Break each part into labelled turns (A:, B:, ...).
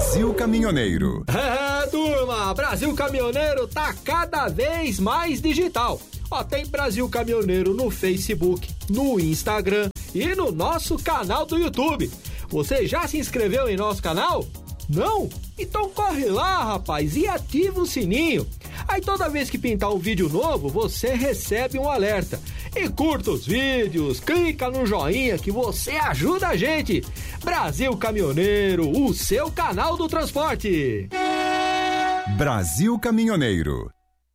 A: Brasil Caminhoneiro.
B: Turma, Brasil Caminhoneiro tá cada vez mais digital. Ó, tem Brasil Caminhoneiro no Facebook, no Instagram e no nosso canal do YouTube. Você já se inscreveu em nosso canal? Não? Então corre lá, rapaz, e ativa o sininho. Aí toda vez que pintar um vídeo novo, você recebe um alerta. E curta os vídeos, clica no joinha que você ajuda a gente. Brasil Caminhoneiro, o seu canal do transporte.
A: Brasil Caminhoneiro.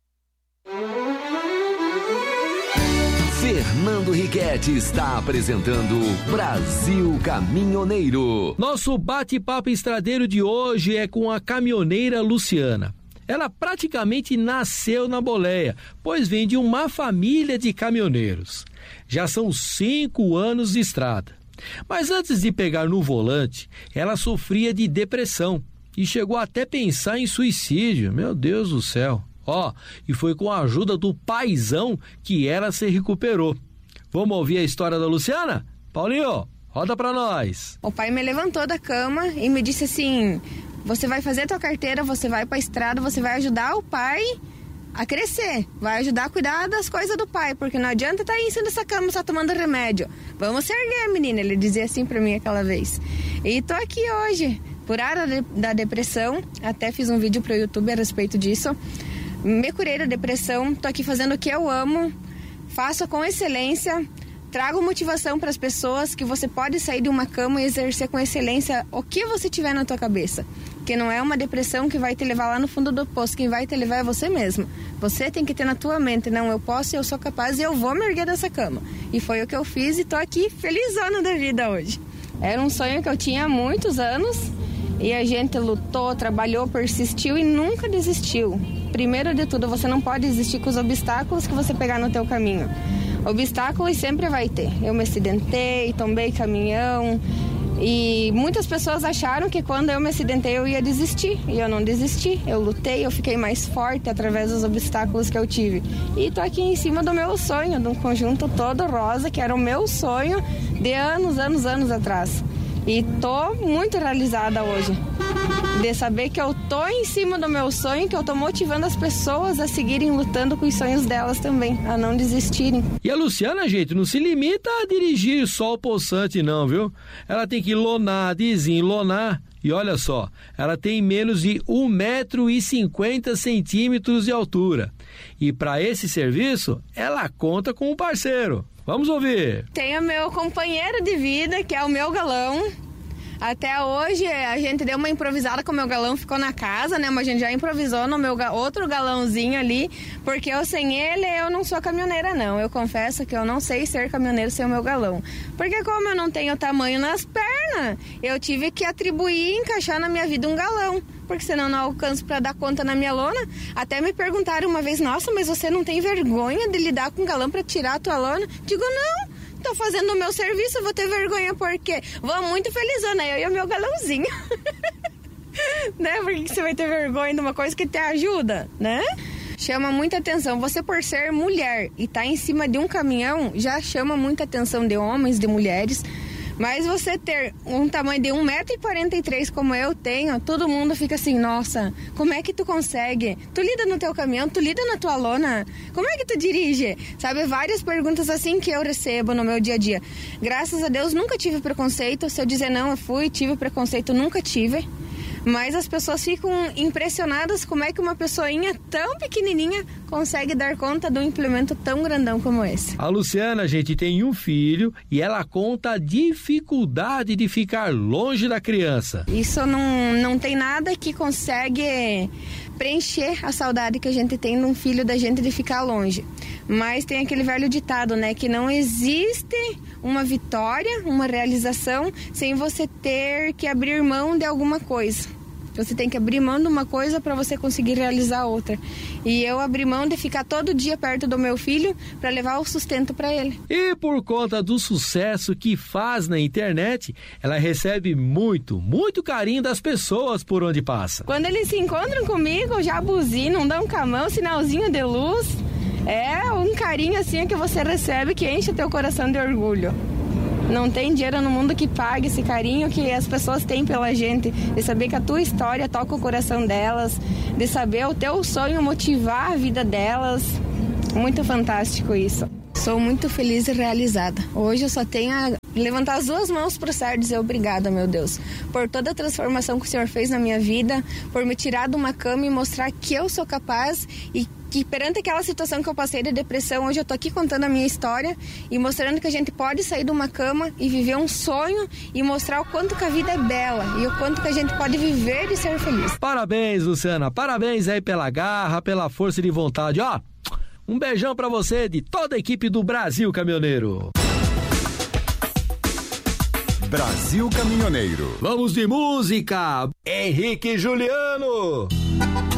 C: Fernando Riquetti está apresentando Brasil Caminhoneiro.
B: Nosso bate-papo estradeiro de hoje é com a caminhoneira Luciana. Ela praticamente nasceu na boleia, pois vem de uma família de caminhoneiros. Já são 5 anos de estrada. Mas antes de pegar no volante, ela sofria de depressão e chegou até a pensar em suicídio. Meu Deus do céu! E foi com a ajuda do paizão que ela se recuperou. Vamos ouvir a história da Luciana? Paulinho, roda pra nós.
D: O pai me levantou da cama e me disse assim: você vai fazer a tua carteira, você vai pra estrada, você vai ajudar o pai a crescer, vai ajudar a cuidar das coisas do pai, porque não adianta estar em cima dessa cama só tomando remédio. Vamos se erguer, menina, ele dizia assim pra mim aquela vez. E tô aqui hoje, curada da depressão, até fiz um vídeo pro YouTube a respeito disso. Me curei da depressão, tô aqui fazendo o que eu amo, faço com excelência, trago motivação para as pessoas que você pode sair de uma cama e exercer com excelência o que você tiver na tua cabeça. Que não é uma depressão que vai te levar lá no fundo do poço, quem vai te levar é você mesmo. Você tem que ter na tua mente, não, eu posso, eu sou capaz e eu vou me erguer dessa cama. E foi o que eu fiz e tô aqui felizona da vida hoje. Era um sonho que eu tinha há muitos anos e a gente lutou, trabalhou, persistiu e nunca desistiu. Primeiro de tudo, você não pode desistir com os obstáculos que você pegar no teu caminho. Obstáculos sempre vai ter. Eu me acidentei, tombei caminhão e muitas pessoas acharam que quando eu me acidentei eu ia desistir. E eu não desisti, eu lutei, eu fiquei mais forte através dos obstáculos que eu tive. E tô aqui em cima do meu sonho, de um conjunto todo rosa, que era o meu sonho de anos atrás. E tô muito realizada hoje de saber que eu tô em cima do meu sonho, que eu tô motivando as pessoas a seguirem lutando com os sonhos delas também, a não desistirem.
B: E a Luciana, gente, não se limita a dirigir só o poçante não, viu? Ela tem que lonar, desenlonar. E olha só, ela tem menos de 1,50 m de altura. E para esse serviço, ela conta com um parceiro. Vamos ouvir.
D: Tenho meu companheiro de vida, que é o meu galão. Até hoje a gente deu uma improvisada com o meu galão, ficou na casa, né? Mas a gente já improvisou no meu outro galãozinho ali, porque eu sem ele eu não sou caminhoneira não. Eu confesso que eu não sei ser caminhoneiro sem o meu galão. Porque como eu não tenho tamanho nas pernas, eu tive que atribuir e encaixar na minha vida um galão. Porque senão eu não alcanço para dar conta na minha lona. Até me perguntaram uma vez: nossa, mas você não tem vergonha de lidar com galão para tirar a tua lona? Digo, não. Tô fazendo o meu serviço, eu vou ter vergonha porque vou muito felizona, eu e o meu galãozinho. Né? Por que você vai ter vergonha de uma coisa que te ajuda, né? Chama muita atenção. Você, por ser mulher e tá em cima de um caminhão, já chama muita atenção de homens, de mulheres. Mas você ter um tamanho de 1,43 m como eu tenho, todo mundo fica assim: nossa, como é que tu consegue? Tu lida no teu caminhão, tu lida na tua lona? Como é que tu dirige? Sabe, várias perguntas assim que eu recebo no meu dia a dia. Graças a Deus nunca tive preconceito. Se eu dizer não, eu tive preconceito, nunca tive. Mas as pessoas ficam impressionadas como é que uma pessoinha tão pequenininha consegue dar conta de um implemento tão grandão como esse.
B: A Luciana, gente, tem um filho e ela conta a dificuldade de ficar longe da criança.
D: Isso não tem nada que consegue preencher a saudade que a gente tem de um filho da gente de ficar longe. Mas tem aquele velho ditado, né, que não existe uma vitória, uma realização sem você ter que abrir mão de alguma coisa. Você tem que abrir mão de uma coisa para você conseguir realizar outra. E eu abri mão de ficar todo dia perto do meu filho para levar o sustento para ele.
B: E por conta do sucesso que faz na internet, ela recebe muito carinho das pessoas por onde passa.
D: Quando eles se encontram comigo, já buzinam, dão com a mão, sinalzinho de luz. É um carinho assim que você recebe que enche o teu coração de orgulho. Não tem dinheiro no mundo que pague esse carinho que as pessoas têm pela gente, de saber que a tua história toca o coração delas, de saber o teu sonho motivar a vida delas. Muito fantástico isso. Sou muito feliz e realizada. Hoje eu só tenho a levantar as 2 mãos para o céu e dizer obrigada, meu Deus, por toda a transformação que o Senhor fez na minha vida, por me tirar de uma cama e mostrar que eu sou capaz e que perante aquela situação que eu passei de depressão, hoje eu tô aqui contando a minha história e mostrando que a gente pode sair de uma cama e viver um sonho e mostrar o quanto que a vida é bela e o quanto que a gente pode viver e ser feliz.
B: Parabéns, Luciana, parabéns aí pela garra, pela força de vontade, ó. Um beijão pra você de toda a equipe do Brasil Caminhoneiro.
A: Brasil Caminhoneiro.
B: Vamos de música, Henrique e Juliano.